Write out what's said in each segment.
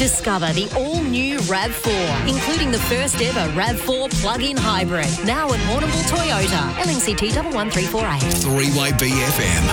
Discover the all-new RAV4, including the first ever RAV4 plug-in hybrid. Now at Warrnambool Toyota, LNCT 11348. Three-way BFM.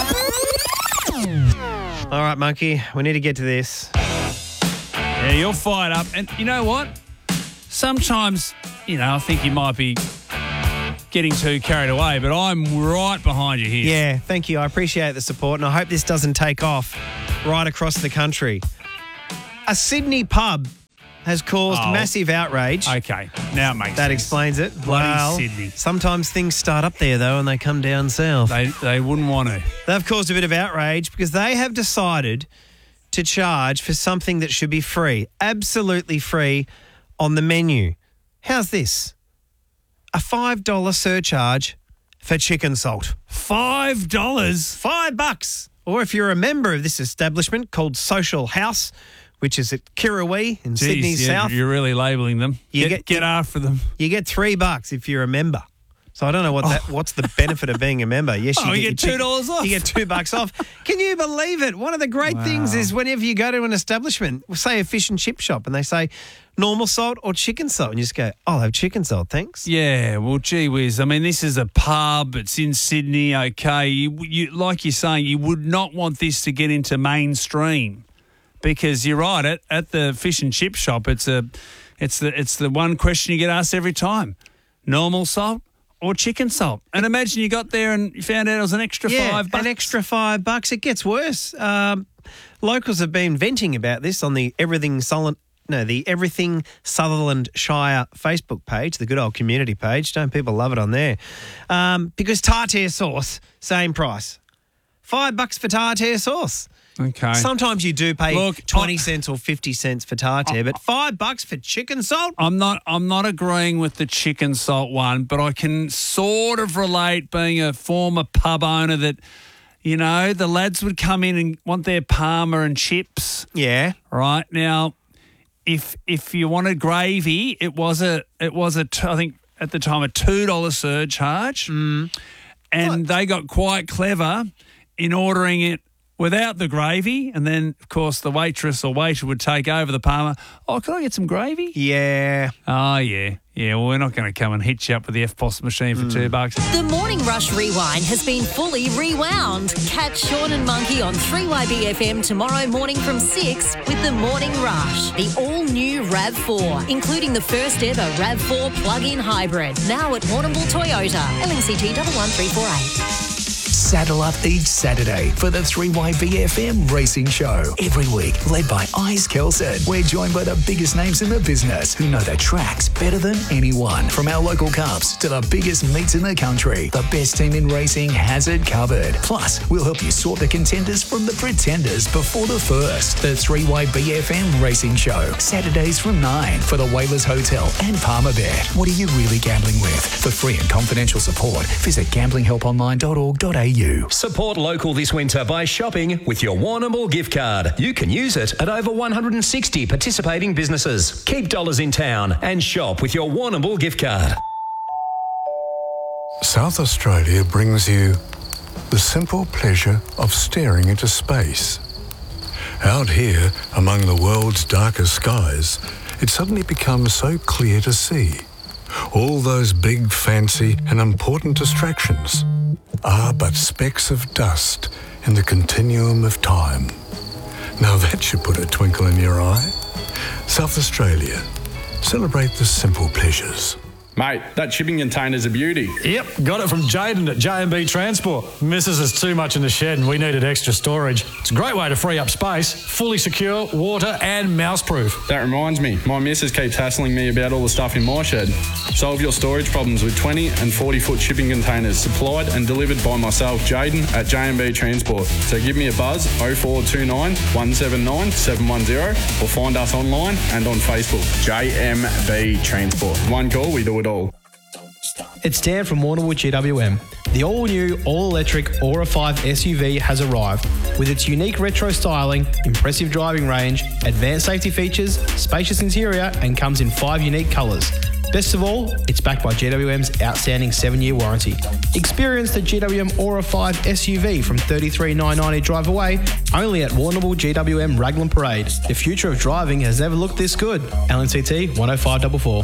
All right, Monkey, we need to get to this. Yeah, you're fired up. And you know what? Sometimes, I think you might be getting too carried away, but I'm right behind you here. Yeah, thank you. I appreciate the support, and I hope this doesn't take off right across the country. A Sydney pub has caused massive outrage. Okay, now it makes That sense. explains it. Bloody Sydney. Sometimes things start up there, though, and they come down south. They wouldn't want to. They've caused a bit of outrage because they have decided to charge for something that should be free, absolutely free, on the menu. How's this? A $5 surcharge for chicken salt. $5? $5. Or if you're a member of this establishment called Social House, which is at Kirrawee in Sydney South. You're really labelling them. Get after them. You get $3 if you're a member. So I don't know what's the benefit of being a member. Yes, you get $2 off. You get $2 off. Can you believe it? One of the great things is whenever you go to an establishment, say a fish and chip shop, and they say normal salt or chicken salt, and you just go, I'll have chicken salt, thanks. Yeah, well, gee whiz. I mean, this is a pub. It's in Sydney, okay. You like you're saying, you would not want this to get into mainstream because you're right, at the fish and chip shop, it's the one question you get asked every time. Normal salt or chicken salt? And imagine you got there and you found out it was an extra $5. An extra $5. It gets worse. Locals have been venting about this on the Everything Sutherland Shire Facebook page, the good old community page. Don't people love it on there? Because tartare sauce, same price. $5 for tartare sauce. Okay. Sometimes you do pay 20 cents or 50 cents for tartare, but $5 for chicken salt? I'm not agreeing with the chicken salt one, but I can sort of relate, being a former pub owner, that the lads would come in and want their parma and chips. Yeah. Right. Now, if you wanted gravy, it was I think at the time a $2 surcharge. And they got quite clever in ordering it without the gravy, and then, of course, the waitress or waiter would take over the parma. Oh, can I get some gravy? Yeah. Oh, yeah. Yeah, well, we're not going to come and hit you up with the FPOS machine for $2. The Morning Rush Rewind has been fully rewound. Catch Sean and Monkey on 3YBFM tomorrow morning from 6 with the Morning Rush. The all-new RAV4, including the first ever RAV4 plug-in hybrid. Now at Warrnambool Toyota, LNCT 11348. Saddle up each Saturday for the 3YBFM Racing Show. Every week, led by Ice Kelson. We're joined by the biggest names in the business who know the tracks better than anyone. From our local cups to the biggest meets in the country, the best team in racing has it covered. Plus, we'll help you sort the contenders from the pretenders before the first. The 3YBFM Racing Show. Saturdays from 9 for the Whalers Hotel and Palmerbet. What are you really gambling with? For free and confidential support, visit gamblinghelponline.org.au. Support local this winter by shopping with your Warrnambool gift card. You can use it at over 160 participating businesses. Keep dollars in town and shop with your Warrnambool gift card. South Australia brings you the simple pleasure of staring into space. Out here, among the world's darkest skies, it suddenly becomes so clear to see. All those big, fancy and important distractions are but specks of dust in the continuum of time. Now that should put a twinkle in your eye. South Australia. Celebrate the simple pleasures. Mate, that shipping container's a beauty. Yep, got it from Jaden at J&B Transport. Missus is too much in the shed and we needed extra storage. It's a great way to free up space, fully secure, water and mouse-proof. That reminds me, my missus keeps hassling me about all the stuff in my shed. Solve your storage problems with 20 and 40-foot shipping containers supplied and delivered by myself, Jaden, at J&B Transport. So give me a buzz, 0429 179 710, or find us online and on Facebook, JMB Transport. One call, we do it all. It's Dan from Warrnambool GWM. The all-new, all-electric Aura 5 SUV has arrived. With its unique retro styling, impressive driving range, advanced safety features, spacious interior, and comes in 5 unique colours. Best of all, it's backed by GWM's outstanding 7-year warranty. Experience the GWM Aura 5 SUV from $33,990 drive away, only at Warrnambool GWM Raglan Parade. The future of driving has never looked this good. LNCT 10544.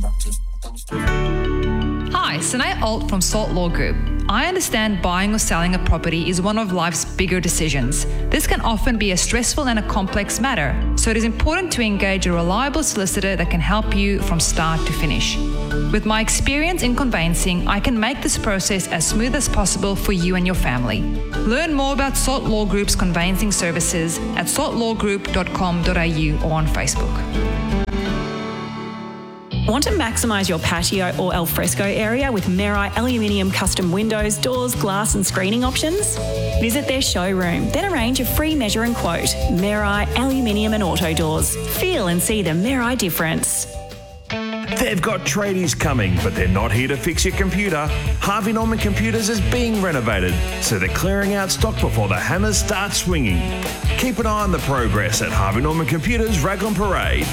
Hi, Sinead Alt from Salt Law Group. I understand buying or selling a property is one of life's bigger decisions. This can often be a stressful and a complex matter, so it is important to engage a reliable solicitor that can help you from start to finish. With my experience in conveyancing, I can make this process as smooth as possible for you and your family. Learn more about Salt Law Group's conveyancing services at saltlawgroup.com.au or on Facebook. Want to maximise your patio or alfresco area with Merai aluminium custom windows, doors, glass and screening options? Visit their showroom, then arrange a free measure and quote. Merai aluminium and auto doors. Feel and see the Merai difference. They've got tradies coming, but they're not here to fix your computer. Harvey Norman Computers is being renovated, so they're clearing out stock before the hammers start swinging. Keep an eye on the progress at Harvey Norman Computers Raglan Parade.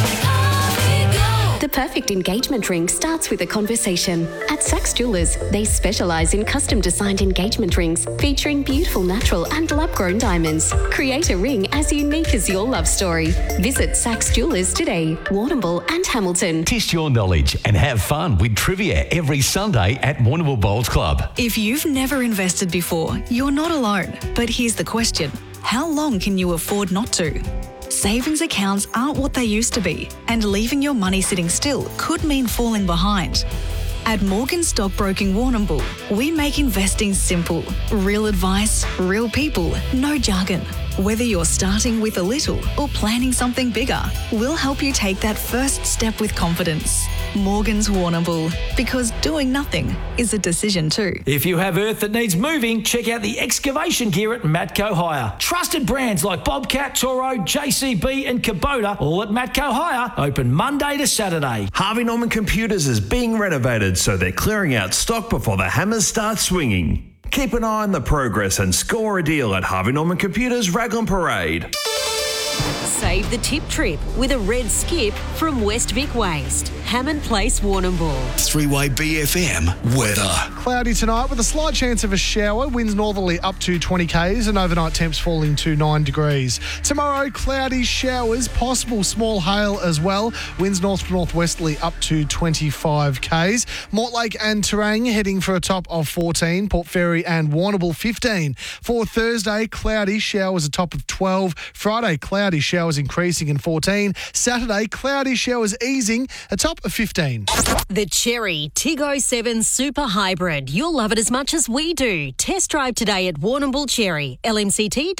The perfect engagement ring starts with a conversation. At Saks Jewelers, they specialise in custom-designed engagement rings featuring beautiful natural and lab-grown diamonds. Create a ring as unique as your love story. Visit Saks Jewelers today, Warrnambool and Hamilton. Test your knowledge and have fun with trivia every Sunday at Warrnambool Bowls Club. If you've never invested before, you're not alone. But here's the question: how long can you afford not to? Savings accounts aren't what they used to be, and leaving your money sitting still could mean falling behind. At Morgan Stockbroking Warrnambool, we make investing simple. Real advice, real people, no jargon. Whether you're starting with a little or planning something bigger, we'll help you take that first step with confidence. Morgan's Warrnambool, because doing nothing is a decision too. If you have earth that needs moving, check out the excavation gear at Matco Hire. Trusted brands like Bobcat, Toro, JCB and Kubota, all at Matco Hire, open Monday to Saturday. Harvey Norman Computers is being renovated, so they're clearing out stock before the hammers start swinging. Keep an eye on the progress and score a deal at Harvey Norman Computers Raglan Parade. Save the tip trip with a red skip from West Vic Waste. Hammond Place, Warrnambool. 3-Way BFM weather. Cloudy tonight with a slight chance of a shower. Winds northerly up to 20 k's and overnight temps falling to 9 degrees. Tomorrow, cloudy showers, possible small hail as well. Winds north to northwesterly up to 25 k's. Mortlake and Terang heading for a top of 14. Port Fairy and Warrnambool 15. For Thursday, cloudy showers a top of 12. Friday, cloudy showers increasing in 14. Saturday, cloudy showers easing, a top of 15. The Cherry Tiggo 7 Super Hybrid. You'll love it as much as we do. Test drive today at Warrnambool Cherry. LMCT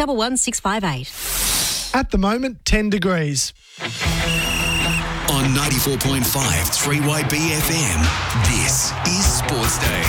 11658. At the moment, 10 degrees. On 94.5 3-Way BFM, this is Sports Day.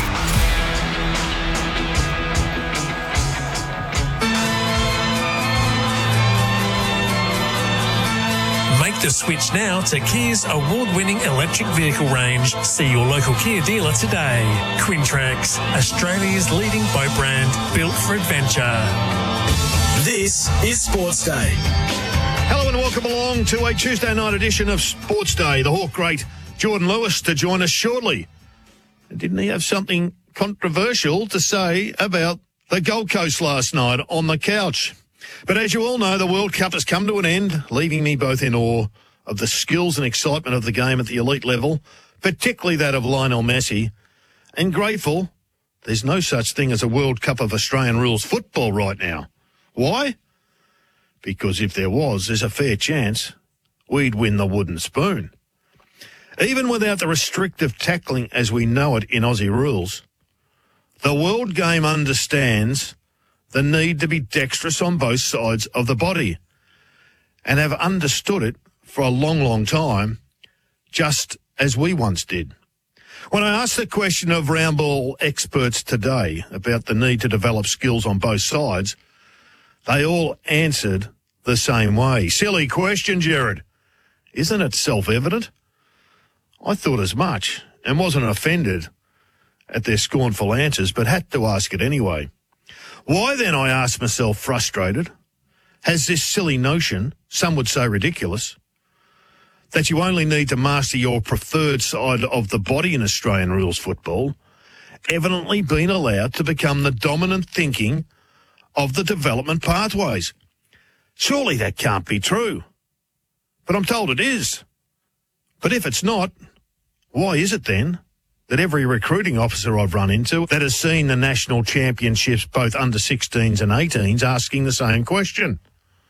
Make the switch now to Kia's award-winning electric vehicle range. See your local Kia dealer today. Quintrax, Australia's leading boat brand, built for adventure. This is Sports Day. Hello and welcome along to a Tuesday night edition of Sports Day. The Hawk great Jordan Lewis to join us shortly. Didn't he have something controversial to say about the Gold Coast last night on the couch? But as you all know, the World Cup has come to an end, leaving me both in awe of the skills and excitement of the game at the elite level, particularly that of Lionel Messi, and grateful there's no such thing as a World Cup of Australian rules football right now. Why? Because if there was, there's a fair chance we'd win the wooden spoon. Even without the restrictive tackling as we know it in Aussie rules, the world game understands the need to be dexterous on both sides of the body and have understood it for a long, long time, just as we once did. When I asked the question of round ball experts today about the need to develop skills on both sides, they all answered the same way. Silly question, Jared. Isn't it self-evident? I thought as much and wasn't offended at their scornful answers, but had to ask it anyway. Why then, I asked myself, frustrated, has this silly notion, some would say ridiculous, that you only need to master your preferred side of the body in Australian rules football, evidently been allowed to become the dominant thinking of the development pathways. Surely that can't be true. But I'm told it is. But if it's not, why is it then that every recruiting officer I've run into that has seen the national championships, both under 16s and 18s, asking the same question?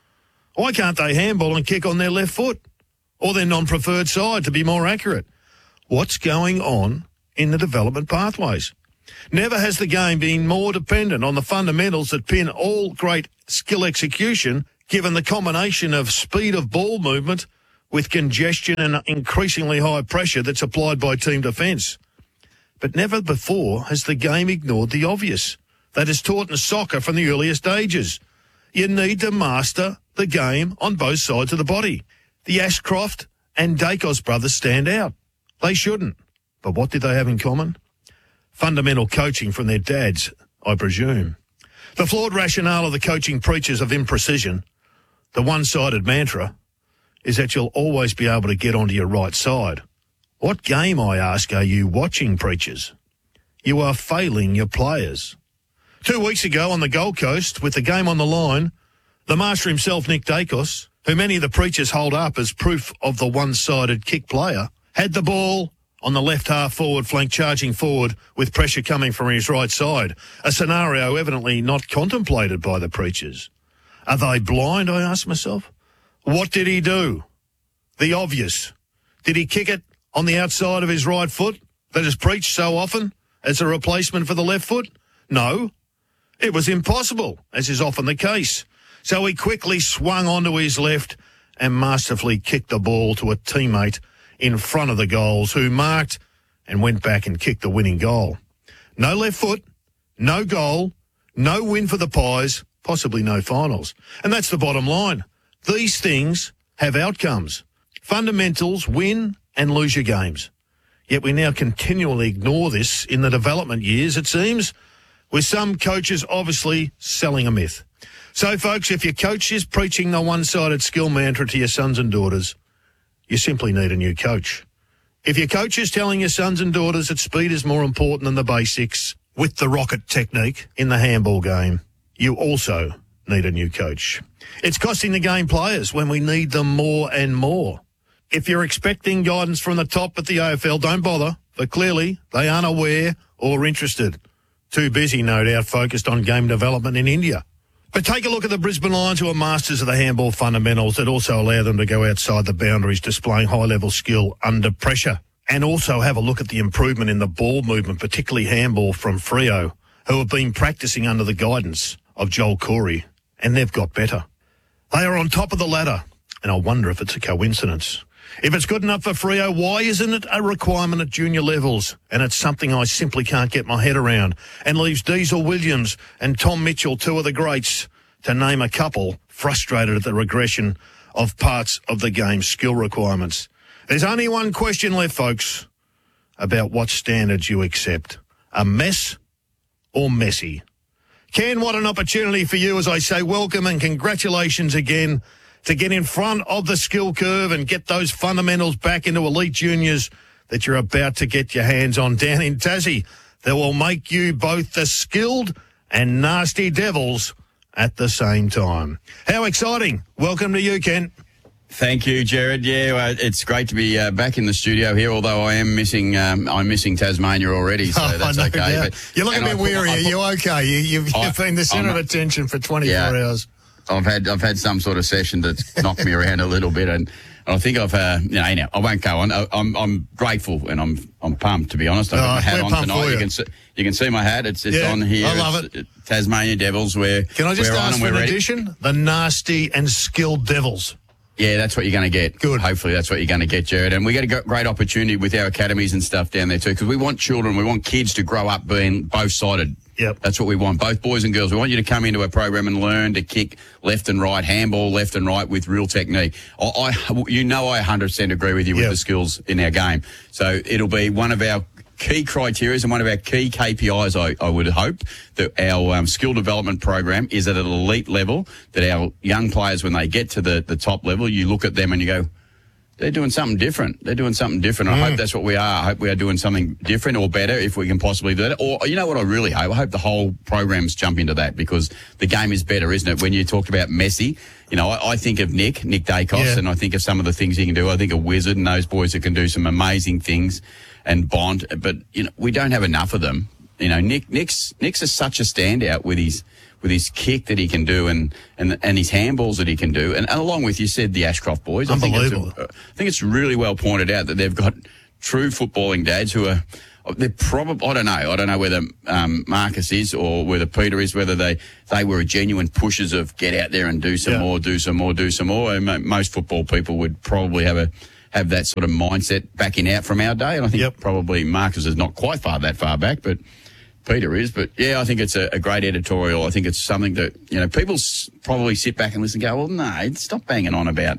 Why can't they handball and kick on their left foot? Or their non-preferred side, to be more accurate? What's going on in the development pathways? Never has the game been more dependent on the fundamentals that pin all great skill execution, given the combination of speed of ball movement with congestion and increasingly high pressure that's applied by team defence. But never before has the game ignored the obvious. That is taught in soccer from the earliest ages. You need to master the game on both sides of the body. The Ashcroft and Dacos brothers stand out. They shouldn't. But what did they have in common? Fundamental coaching from their dads, I presume. The flawed rationale of the coaching preachers of imprecision, the one-sided mantra, is that you'll always be able to get onto your right side. What game, I ask, are you watching, preachers? You are failing your players. 2 weeks ago on the Gold Coast, with the game on the line, the master himself, Nick Dacos, who many of the preachers hold up as proof of the one-sided kick player, had the ball on the left half forward flank, charging forward with pressure coming from his right side, a scenario evidently not contemplated by the preachers. Are they blind, I ask myself? What did he do? The obvious. Did he kick it on the outside of his right foot that is preached so often as a replacement for the left foot? No. It was impossible, as is often the case. So he quickly swung onto his left and masterfully kicked the ball to a teammate in front of the goals, who marked and went back and kicked the winning goal. No left foot, no goal, no win for the Pies, possibly no finals. And that's the bottom line. These things have outcomes. Fundamentals win and lose your games. Yet we now continually ignore this in the development years, it seems, with some coaches obviously selling a myth. So, folks, if your coach is preaching the one-sided skill mantra to your sons and daughters, you simply need a new coach. If your coach is telling your sons and daughters that speed is more important than the basics with the rocket technique in the handball game, you also need a new coach. It's costing the game players when we need them more and more. If you're expecting guidance from the top at the AFL, don't bother, for clearly they aren't aware or interested. Too busy, no doubt, focused on game development in India. But take a look at the Brisbane Lions, who are masters of the handball fundamentals that also allow them to go outside the boundaries, displaying high-level skill under pressure. And also have a look at the improvement in the ball movement, particularly handball from Freo, who have been practising under the guidance of Joel Corey, and they've got better. They are on top of the ladder, and I wonder if it's a coincidence. If it's good enough for Freo, why isn't it a requirement at junior levels? And it's something I simply can't get my head around, and leaves Diesel Williams and Tom Mitchell, two of the greats, to name a couple, frustrated at the regression of parts of the game's skill requirements. There's only one question left, folks, about what standards you accept. A mess or messy? Ken, what an opportunity for you, as I say, welcome and congratulations again to get in front of the skill curve and get those fundamentals back into elite juniors that you're about to get your hands on down in Tassie, that will make you both the skilled and nasty devils at the same time. How exciting. Welcome to you, Ken. Thank you, Jared. Yeah, it's great to be back in the studio here, although I am missing Tasmania already, so that's okay. But, you look a bit weary. Are you okay? You've been the centre of attention for 24 hours. I've had some sort of session that's knocked me around a little bit, and I think I've anyhow, I won't go on. I'm grateful and I'm pumped, to be honest. I've got my hat on tonight. You can see my hat. It's on here. I love it. Tasmania Devils. Can I just ask for an addition? The nasty and skilled Devils. Yeah, that's what you're going to get. Good. Hopefully that's what you're going to get, Jared. And we get a great opportunity with our academies and stuff down there too, because we want kids to grow up being both-sided. Yep. That's what we want, both boys and girls. We want you to come into a program and learn to kick left and right, handball left and right with real technique. I 100% agree with you with the skills in our game. So it'll be one of our key criteria and one of our key KPIs, I would hope, that our skill development program is at an elite level, that our young players, when they get to the top level, you look at them and you go, they're doing something different. I hope that's what we are. I hope we are doing something different or better if we can possibly do that. Or, you know what I really hope? I hope the whole programs jump into that because the game is better, isn't it? When you talked about Messi, you know, I think of Nick Dacos, and I think of some of the things he can do. I think of Wizard and those boys that can do some amazing things, and Bond. But, you know, we don't have enough of them. You know, Nick's is such a standout with his kick that he can do and his handballs that he can do. And along with, you said, the Ashcroft boys. Unbelievable. I think it's really well pointed out that they've got true footballing dads who are, they're probably, I don't know whether Marcus is or whether Peter is, whether they were genuine pushers of get out there and do some more. And most football people would probably have that sort of mindset backing out from our day. And I think probably Marcus is not quite that far back, but Peter is. But, yeah, I think it's a great editorial. I think it's something that, you know, people probably sit back and listen and go, well, no, stop banging on about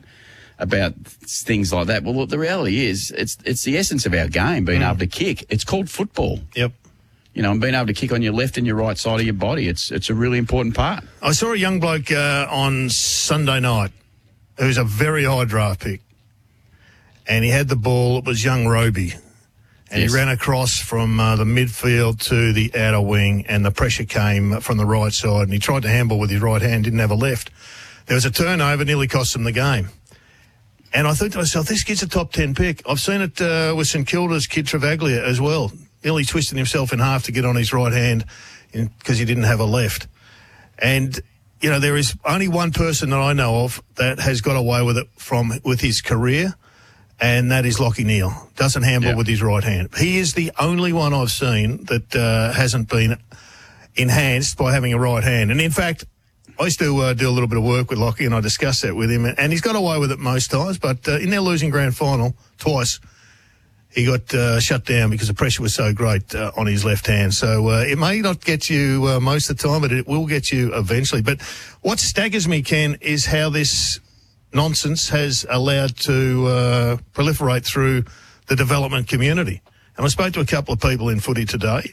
things like that. Well, look, the reality is it's the essence of our game, being able to kick. It's called football. Yep. You know, and being able to kick on your left and your right side of your body, it's a really important part. I saw a young bloke on Sunday night who's a very high draft pick, and he had the ball. It was young Roby. And he ran across from the midfield to the outer wing, and the pressure came from the right side, and he tried to handball with his right hand, didn't have a left. There was a turnover, nearly cost him the game. And I thought to myself, this kid's a top 10 pick. I've seen it with St Kilda's kid Travaglia as well. Nearly twisting himself in half to get on his right hand because he didn't have a left. And, you know, there is only one person that I know of that has got away with it with his career, and that is Lachie Neale. Doesn't handball with his right hand. He is the only one I've seen that hasn't been enhanced by having a right hand. And in fact, I used to do a little bit of work with Lachie, and I discussed that with him. And he's got away with it most times, but in their losing grand final twice, he got shut down because the pressure was so great on his left hand. So it may not get you most of the time, but it will get you eventually. But what staggers me, Ken, is how this nonsense has allowed to proliferate through the development community. And I spoke to a couple of people in footy today,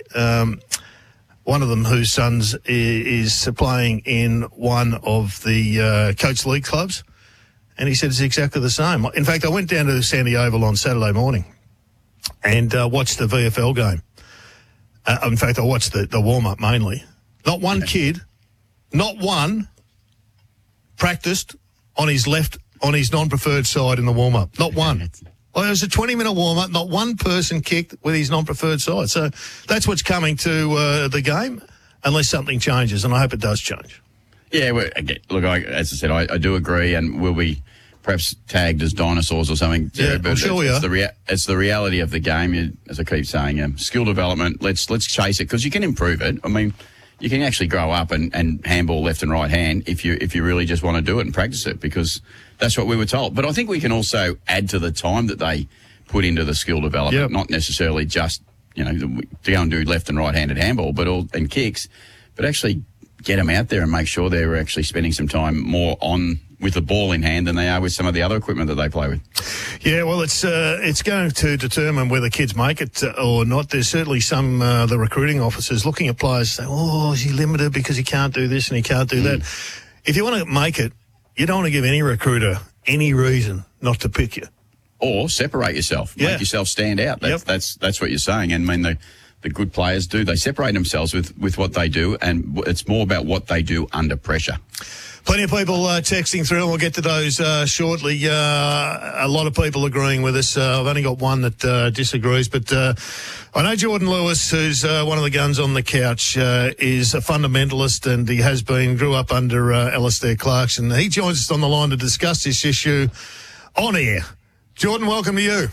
one of them whose sons is playing in one of the Coates League clubs, and he said it's exactly the same. In fact, I went down to Sandy Oval on Saturday morning and watched the VFL game. In fact, I watched the warm-up mainly. Not one kid, not one practiced on his non-preferred side in the warm-up. Not one. Well, it was a 20-minute warm-up. Not one person kicked with his non-preferred side. So that's what's coming to the game, unless something changes, and I hope it does change. Yeah, well, look, as I said, I do agree, and we'll be perhaps tagged as dinosaurs or something. Yeah, but I'm sure we are. It's the reality of the game, as I keep saying. Skill development, let's chase it, because you can improve it. I mean, you can actually grow up and handball left and right hand if you really just want to do it and practice it, because that's what we were told. But I think we can also add to the time that they put into the skill development, not necessarily just, you know, to go and do left and right-handed handball and kicks, but actually get them out there and make sure they're actually spending some time more with the ball in hand than they are with some of the other equipment that they play with. Yeah, well, it's going to determine whether kids make it or not. There's certainly some the recruiting officers looking at players saying, oh, is he limited because he can't do this and he can't do that? If you want to make it, you don't want to give any recruiter any reason not to pick you. Or separate yourself, make yourself stand out. That's what you're saying. And I mean, the good players do. They separate themselves with what they do, and it's more about what they do under pressure. Plenty of people texting through, and we'll get to those shortly. A lot of people agreeing with us. I've only got one that disagrees, but I know Jordan Lewis, who's one of the guns on the couch, is a fundamentalist, and he has been, grew up under Alistair Clarkson. He joins us on the line to discuss this issue on air. Jordan, welcome to you.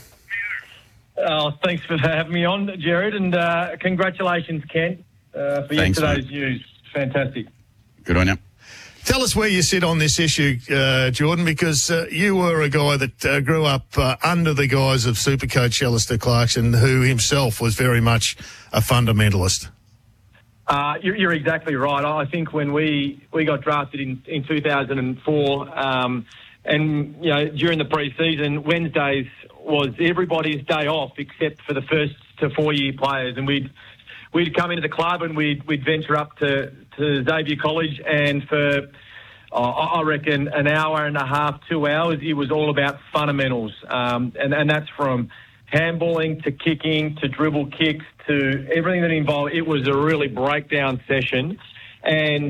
Thanks for having me on, Jared, and congratulations, Ken, for yesterday's news. Fantastic. Good on you. Tell us where you sit on this issue, Jordan, because you were a guy that grew up under the guise of Supercoach Alistair Clarkson, who himself was very much a fundamentalist. You're exactly right. I think when we got drafted in 2004, and you know, during the pre-season, Wednesdays was everybody's day off except for the first to 4-year players, and we'd come into the club and we'd venture up to Xavier College, and for I reckon an hour and a half, 2 hours, it was all about fundamentals. And that's from handballing to kicking to dribble kicks to everything that involved. It was a really breakdown session. And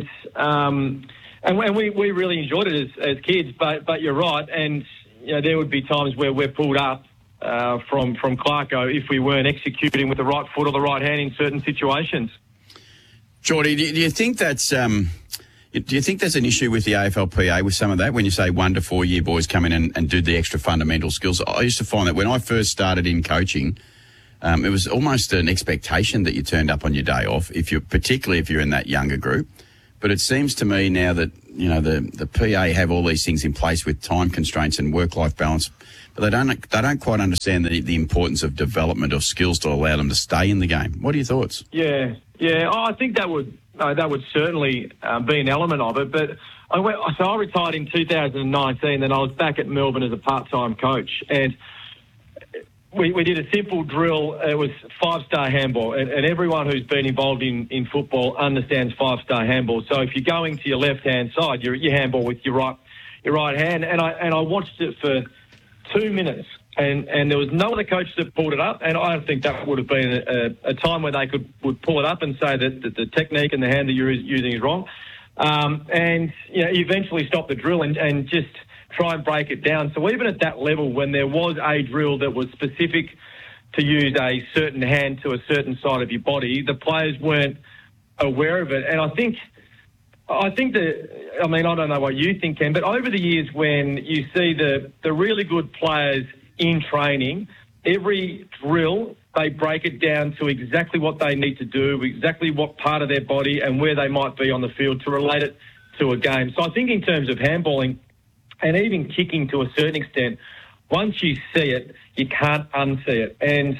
we really enjoyed it as kids. But you're right. And, there would be times where we're pulled up from Clarko if we weren't executing with the right foot or the right hand in certain situations. Geordie, do you think that's an issue with the AFLPA with some of that when you say 1 to 4 year boys come in and do the extra fundamental skills? I used to find that when I first started in coaching, it was almost an expectation that you turned up on your day off, particularly if you're in that younger group. But it seems to me now that the PA have all these things in place with time constraints and work-life balance, but they don't quite understand the importance of development of skills to allow them to stay in the game. What are your thoughts? Yeah. I think that would certainly be an element of it. But I retired in 2019, and I was back at Melbourne as a part-time coach, and we did a simple drill. It was 5-star handball, and everyone who's been involved in football understands 5-star handball. So if you're going to your left-hand side, you handball with your right hand. And I watched it for 2 minutes, and there was no other coach that pulled it up. And I don't think that would have been a time where they would pull it up and say that the technique and the hand that you're using is wrong. And eventually stop the drill and just try and break it down. So even at that level, when there was a drill that was specific to use a certain hand to a certain side of your body, the players weren't aware of it. And I think I don't know what you think, Ken, but over the years when you see the really good players in training, every drill, they break it down to exactly what they need to do, exactly what part of their body and where they might be on the field to relate it to a game. So I think in terms of handballing, and even kicking to a certain extent, once you see it, you can't unsee it. And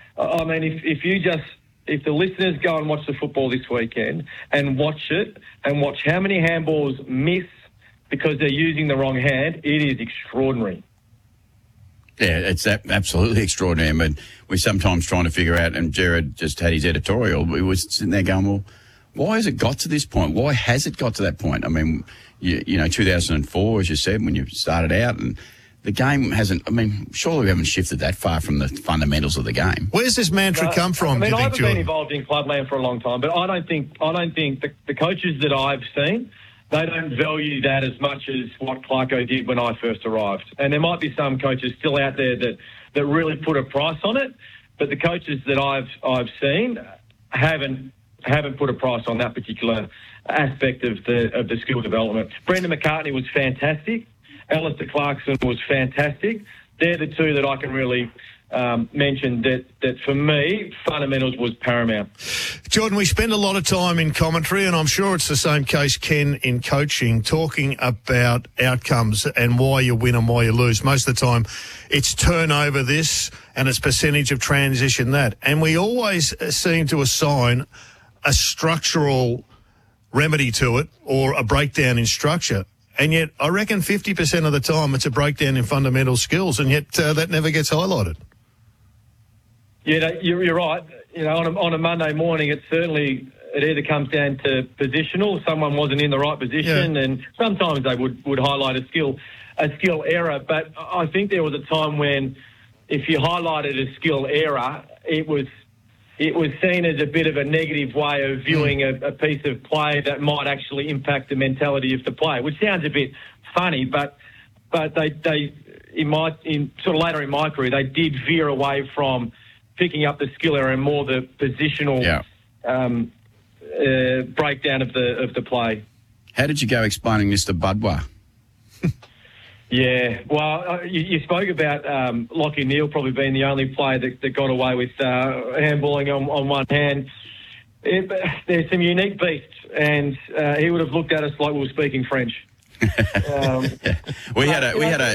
if the listeners go and watch the football this weekend and watch it and watch how many handballs miss because they're using the wrong hand, it is extraordinary. Yeah, it's absolutely extraordinary. I mean, we're sometimes trying to figure out, and Jared just had his editorial, we were sitting there going, well, why has it got to this point? Why has it got to that point? I mean, 2004, as you said, when you started out, and the game hasn't, surely we haven't shifted that far from the fundamentals of the game. Where's this mantra come from, do you I think, haven't Jordan? been involved in clubland for a long time, but I don't think the coaches that I've seen, they don't value that as much as what Clarko did when I first arrived. And there might be some coaches still out there that really put a price on it, but the coaches that I've seen haven't put a price on that particular aspect of the skill development. Brendan McCartney was fantastic. Alistair Clarkson was fantastic. They're the two that I can really mention that for me, fundamentals was paramount. Jordan, we spend a lot of time in commentary, and I'm sure it's the same case, Ken, in coaching, talking about outcomes and why you win and why you lose. Most of the time, it's turnover this and it's percentage of transition that. And we always seem to assign a structural remedy to it or a breakdown in structure. And yet I reckon 50% of the time it's a breakdown in fundamental skills, and yet that never gets highlighted. Yeah, you're right. On a Monday morning, it either comes down to positional, someone wasn't in the right position, and sometimes they would highlight a skill error. But I think there was a time when if you highlighted a skill error, it was seen as a bit of a negative way of viewing a piece of play that might actually impact the mentality of the player, which sounds a bit funny, but they later in my career, they did veer away from picking up the skill error and more the positional breakdown of the play. How did you go explaining this to Budwa? Yeah, well, you spoke about Lachie Neale probably being the only player that got away with handballing on one hand. There's some unique beasts, and he would have looked at us like we were speaking French. We had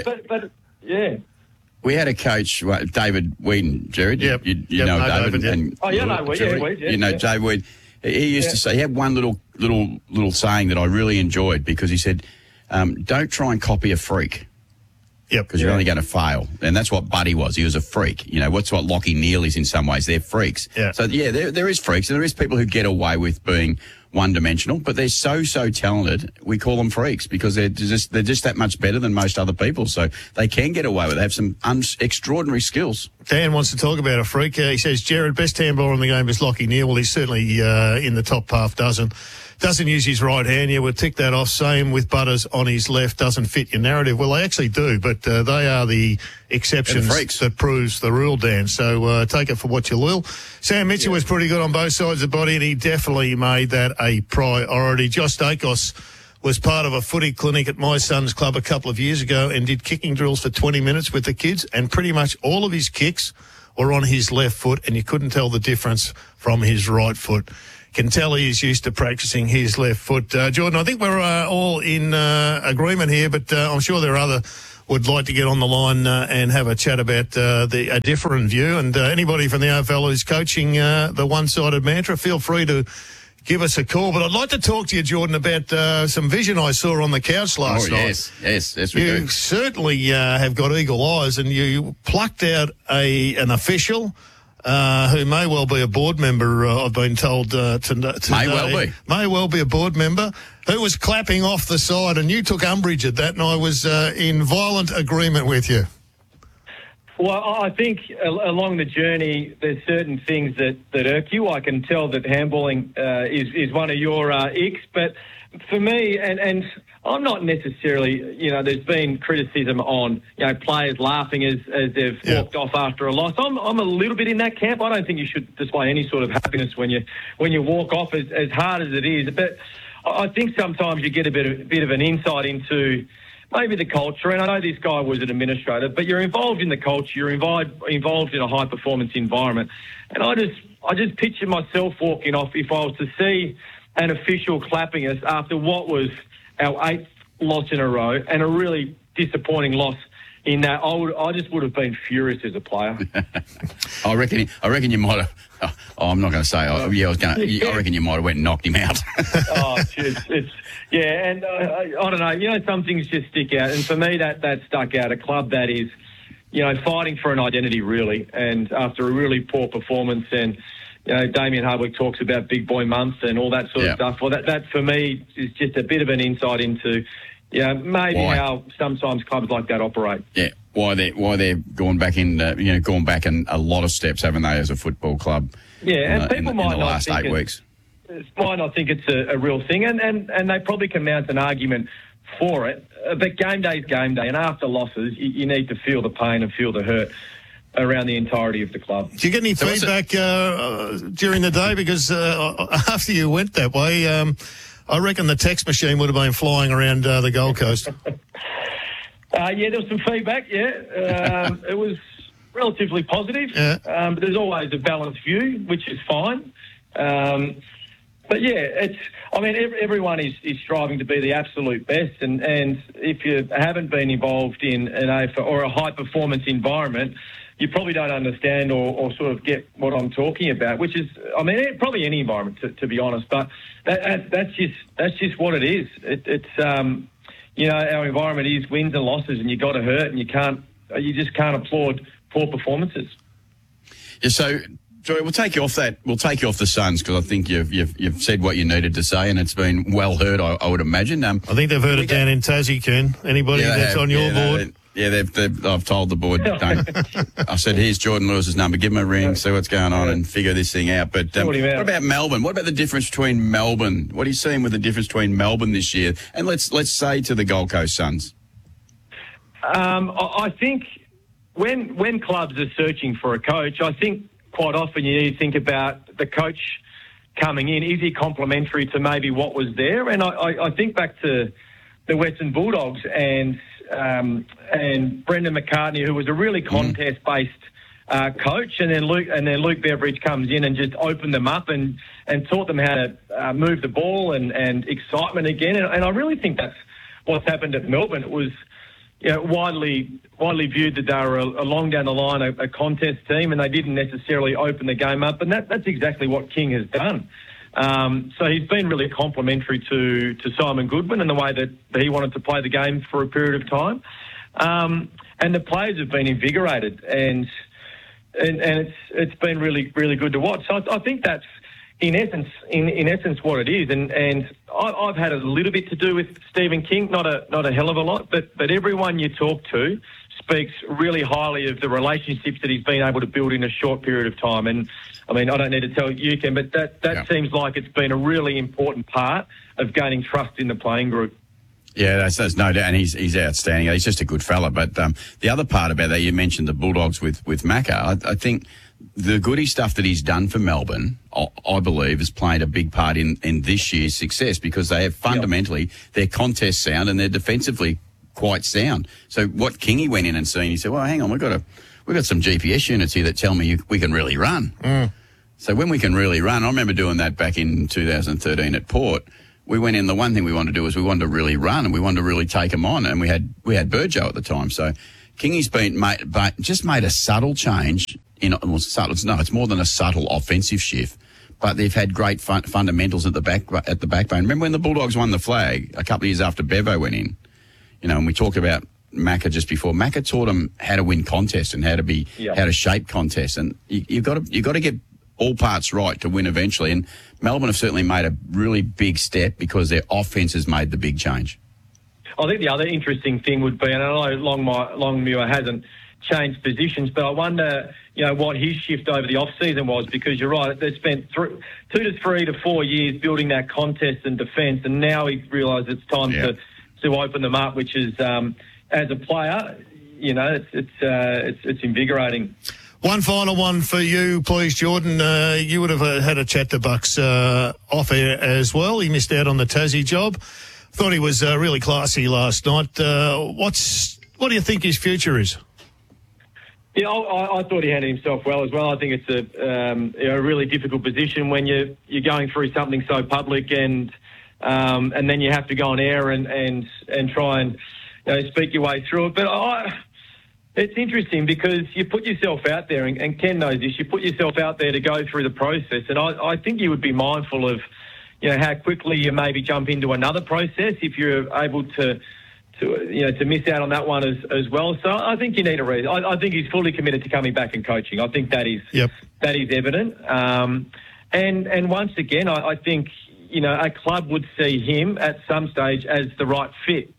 a coach, David Whedon, Jared. Yep. You know David. Weed. You know David Weed. He used to say, he had one little saying that I really enjoyed, because he said, don't try and copy a freak. Yep. Because you're only going to fail. And that's what Buddy was. He was a freak. What's what Lachie Neale is in some ways. They're freaks. Yeah. So, there is freaks, and there is people who get away with being one-dimensional, but they're so talented. We call them freaks because they're just that much better than most other people. So they can get away with it. They have some extraordinary skills. Dan wants to talk about a freak. He says, Jared, best handballer in the game is Lockie Neal. Well, he's certainly in the top half dozen. Doesn't use his right hand. Yeah, we'll tick that off. Same with Butters on his left. Doesn't fit your narrative. Well, they actually do, but they are the exceptions that proves the rule, Dan. So take it for what you will. Sam Mitchell was pretty good on both sides of the body, and he definitely made that a priority. Josh Dacos was part of a footy clinic at my son's club a couple of years ago and did kicking drills for 20 minutes with the kids, and pretty much all of his kicks were on his left foot, and you couldn't tell the difference from his right foot. Can tell he's used to practising his left foot. Jordan, I think we're all in agreement here, but I'm sure there are other would like to get on the line and have a chat about a different view. And anybody from the AFL who's coaching the one-sided mantra, feel free to give us a call. But I'd like to talk to you, Jordan, about some vision I saw on the couch last night. Yes, we do. You certainly have got eagle eyes, and you plucked out an official who may well be a board member, I've been told today. May well be a board member, who was clapping off the side, and you took umbrage at that, and I was in violent agreement with you. Well, I think along the journey, there's certain things that irk you. I can tell that handballing is one of your icks, but for me, and I'm not necessarily, there's been criticism on, players laughing as they've walked off after a loss. I'm a little bit in that camp. I don't think you should display any sort of happiness when you walk off as hard as it is. But I think sometimes you get a bit of an insight into maybe the culture. And I know this guy was an administrator, but you're involved in the culture. You're involved in a high performance environment. And I just picture myself walking off if I was to see an official clapping us after what was our 8th loss in a row and a really disappointing loss in that. I just would have been furious as a player. I reckon you might have. I'm not going to say. I reckon you might have went and knocked him out. And I don't know. Some things just stick out, and for me, that stuck out. A club that is, fighting for an identity really, and after a really poor performance, and Damien Hardwick talks about big boy month and all that sort of stuff. Well, that for me is just a bit of an insight into, maybe how sometimes clubs like that operate. Yeah, why they're gone back in a lot of steps, haven't they, as a football club? Yeah, and people might in the not last think 8 weeks. Might not think it's a real thing, and they probably can mount an argument for it. But game day is game day, and after losses, you need to feel the pain and feel the hurt around the entirety of the club. Did you get any feedback during the day? Because after you went that way, I reckon the text machine would have been flying around the Gold Coast. There was some feedback, it was relatively positive, but there's always a balanced view, which is fine. But everyone is striving to be the absolute best, and if you haven't been involved in a high performance environment, you probably don't understand or sort of get what I'm talking about, which is, probably any environment, to be honest. But that's just what it is. It's our environment is wins and losses, and you got to hurt, and you just can't applaud poor performances. Yeah, so Joy, we'll take you off that. We'll take you off the Suns because I think you've said what you needed to say, and it's been well heard. I would imagine. I think they've heard it down in Tassie, Ken. Anybody that's on your board. I've told the board. I said, here's Jordan Lewis's number. Give him a ring, see what's going on, and figure this thing out. But what about Melbourne? What about the difference between Melbourne? What are you seeing with the difference between Melbourne this year? And let's say to the Gold Coast Suns. I think when clubs are searching for a coach, I think quite often you need to think about the coach coming in. Is he complementary to maybe what was there? And I think back to the Western Bulldogs and Brendan McCartney, who was a really contest-based coach, and then Luke Beveridge comes in and just opened them up and taught them how to move the ball and excitement again. And I really think that's what's happened at Melbourne. It was widely viewed that they were along down the line a contest team, and they didn't necessarily open the game up. And that's exactly what King has done. So he's been really complimentary to Simon Goodwin in the way that he wanted to play the game for a period of time. And the players have been invigorated, and it's been really, really good to watch. So I think that's in essence, what it is, and I've had a little bit to do with Stephen King, not a hell of a lot, but everyone you talk to speaks really highly of the relationships that he's been able to build in a short period of time. And I mean, I don't need to tell you, Ken, but that seems like it's been a really important part of gaining trust in the playing group. Yeah, that's no doubt, and he's outstanding. He's just a good fella. But the other part about that, you mentioned the Bulldogs with Macca. I think the goody stuff that he's done for Melbourne, I believe, has played a big part in this year's success, because they have fundamentally their contest sound and they're defensively quite sound. So what Kingy went in and seen, he said, well, hang on, we've got some GPS units here that tell me we can really run. So when we can really run, I remember doing that back in 2013 at Port. We went in, the one thing we wanted to do was we wanted to really run and we wanted to really take them on, and we had Burjo at the time. So Kingy's just made a subtle change it's more than a subtle offensive shift, but they've had great fundamentals at the backbone. Remember when the Bulldogs won the flag a couple of years after Bevo went in? And we talked about Macca just before. Macca taught them how to win contests and how to shape contests, and you've got to get all parts right to win eventually. And Melbourne have certainly made a really big step because their offense has made the big change. I think the other interesting thing would be, and I know Longmuir hasn't changed positions, but I wonder, what his shift over the off-season was, because you're right, they spent 2 to 3 to 4 years building that contest and defence, and now he realised it's time to open them up, which is, as a player, it's invigorating. One final one for you, please, Jordan. You would have had a chat to Bucks off air as well. He missed out on the Tassie job. Thought he was really classy last night. What do you think his future is? Yeah, I thought he handled himself well as well. I think it's a really difficult position when you're going through something so public, and then you have to go on air and try and speak your way through it. But it's interesting because you put yourself out there, and Ken knows this. You put yourself out there to go through the process, and I think you would be mindful of how quickly you maybe jump into another process if you're able to miss out on that one as well. So I think you need a reason. I think he's fully committed to coming back and coaching. I think that is evident. And once again, I think a club would see him at some stage as the right fit.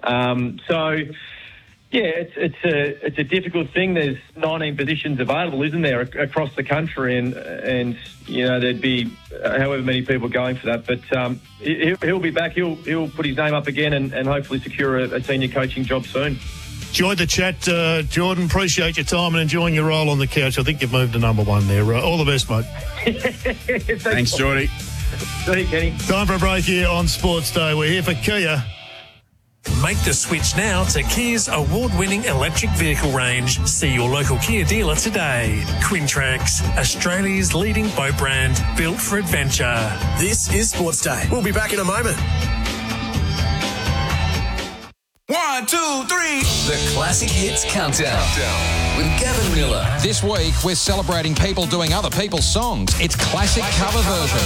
It's a difficult thing. There's 19 positions available, isn't there, across the country, and there'd be however many people going for that. But he'll be back. He'll put his name up again and hopefully secure a senior coaching job soon. Enjoyed the chat, Jordan. Appreciate your time and enjoying your role on the couch. I think you've moved to number one there. All the best, mate. Thanks, Jordy. See you, Kenny. Time for a break here on Sports Day. We're here for Kia. Make the switch now to Kia's award-winning electric vehicle range. See your local Kia dealer today. Quintrax, Australia's leading boat brand, built for adventure. This is Sports Day. We'll be back in a moment. 1, 2, 3. The Classic Hits Countdown with Gavin Miller. This week, we're celebrating people doing other people's songs. It's classic cover version.